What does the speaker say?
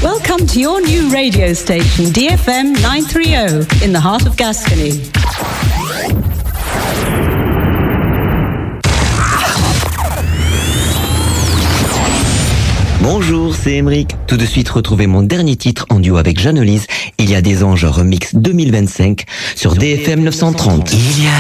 Welcome to your new radio station, DFM 930, in the heart of Gascony. Bonjour, c'est Emeric. Tout de suite, retrouvez mon dernier titre en duo avec Jeanne-Lise, Il y a des anges remix 2025 sur DFM 930. Il y a